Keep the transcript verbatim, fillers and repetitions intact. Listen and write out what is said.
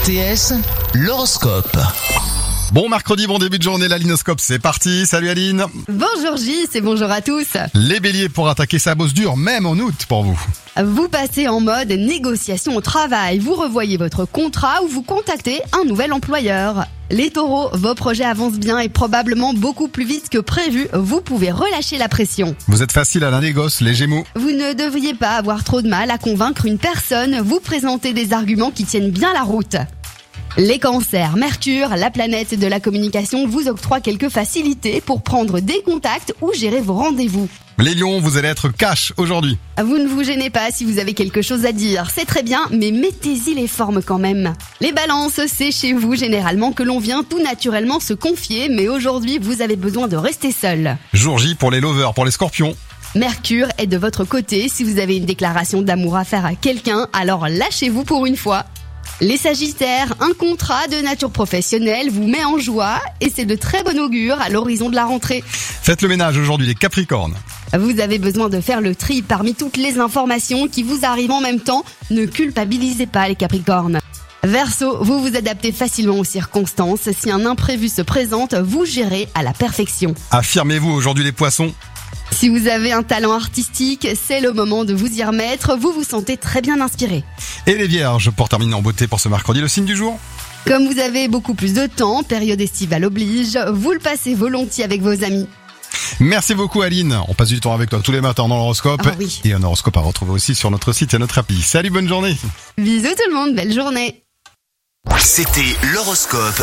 T S, l'horoscope. Bon mercredi, bon début de journée, la Linoscope, c'est parti. Salut Aline. Bonjour Gis et bonjour à tous. Les béliers, pour attaquer sa bosse dure, même en août pour vous. Vous passez en mode négociation au travail, vous revoyez votre contrat ou vous contactez un nouvel employeur. Les taureaux, vos projets avancent bien et probablement beaucoup plus vite que prévu, vous pouvez relâcher la pression. Vous êtes facile à la négoce, les gémeaux. Vous ne devriez pas avoir trop de mal à convaincre une personne, vous présentez des arguments qui tiennent bien la route. Les cancers, Mercure, la planète de la communication, vous octroie quelques facilités pour prendre des contacts ou gérer vos rendez-vous. Les lions, vous allez être cash aujourd'hui. Vous ne vous gênez pas si vous avez quelque chose à dire, c'est très bien, mais mettez-y les formes quand même. Les balances, c'est chez vous généralement que l'on vient tout naturellement se confier, mais aujourd'hui vous avez besoin de rester seul. Jour J pour les lovers, pour les scorpions. Mercure est de votre côté, si vous avez une déclaration d'amour à faire à quelqu'un, alors lâchez-vous pour une fois. Les sagittaires, un contrat de nature professionnelle vous met en joie et c'est de très bon augure à l'horizon de la rentrée. Faites le ménage aujourd'hui, les capricornes. Vous avez besoin de faire le tri parmi toutes les informations qui vous arrivent en même temps. Ne culpabilisez pas les capricornes. Verseau, vous vous adaptez facilement aux circonstances. Si un imprévu se présente, vous gérez à la perfection. Affirmez-vous aujourd'hui les poissons. Si vous avez un talent artistique, c'est le moment de vous y remettre. Vous vous sentez très bien inspiré. Et les vierges, pour terminer en beauté pour ce mercredi, le signe du jour. Comme vous avez beaucoup plus de temps, période estivale oblige, vous le passez volontiers avec vos amis. Merci beaucoup Aline. On passe du temps avec toi tous les matins dans l'horoscope. Ah oui. Et un horoscope à retrouver aussi sur notre site et notre appli. Salut, bonne journée. Bisous tout le monde, belle journée. C'était l'horoscope